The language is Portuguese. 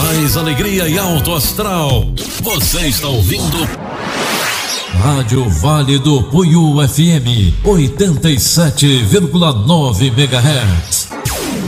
mais alegria e alto astral. Você está ouvindo Rádio Vale do Punhul FM 87,9 MHz.